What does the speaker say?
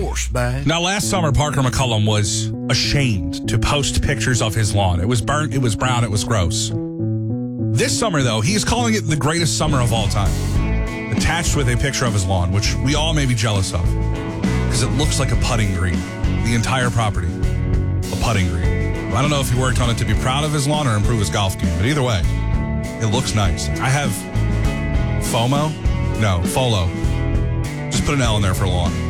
bag. Now, last summer, Parker McCullum was ashamed to post pictures of his lawn. It was burnt, it was brown, it was gross. This summer, though, he is calling it the greatest summer of all time. Attached with a picture of his lawn, which we all may be jealous of, because it looks like a putting green. The entire property, a putting green. I don't know if he worked on it to be proud of his lawn or improve his golf game, but either way, it looks nice. I have FOMO? No, FOLO. Just put an L in there for lawn.